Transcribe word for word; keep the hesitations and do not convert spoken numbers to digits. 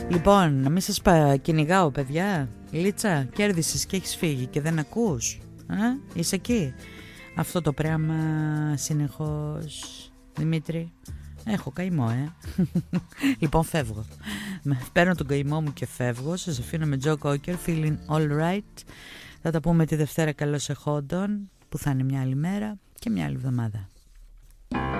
Λοιπόν, να μην σας πα... κυνηγάω παιδιά. Λίτσα, κέρδισες και έχεις φύγει και δεν ακούς. Α? Είσαι εκεί. Αυτό το πράγμα συνεχώς. Δημήτρη, έχω καημό, ε. Λοιπόν, φεύγω. Παίρνω τον καημό μου και φεύγω. Σας αφήνω με Joe Cocker, Feeling Alright. Θα τα πούμε τη Δευτέρα καλώς εχόντων, που θα είναι μια άλλη μέρα και μια άλλη εβδομάδα.